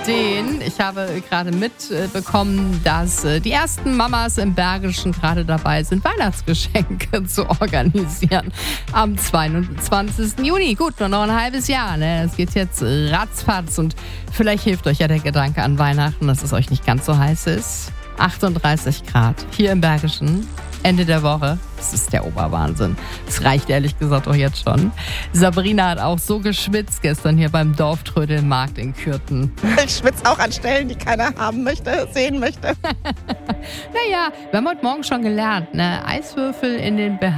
Ideen. Ich habe gerade mitbekommen, dass die ersten Mamas im Bergischen gerade dabei sind, Weihnachtsgeschenke zu organisieren. Am 22. Juni. Gut, nur noch ein halbes Jahr. Ne? Das geht jetzt ratzfatz und vielleicht hilft euch ja der Gedanke an Weihnachten, dass es euch nicht ganz so heiß ist. 38 Grad hier im Bergischen. Ende der Woche. Das ist der Oberwahnsinn. Das reicht ehrlich gesagt auch jetzt schon. Sabrina hat auch so geschwitzt gestern hier beim Dorftrödelmarkt in Kürten. Ich schwitze auch an Stellen, die keiner haben möchte, sehen möchte. Naja, wir haben heute Morgen schon gelernt, ne? Eiswürfel in den Behältern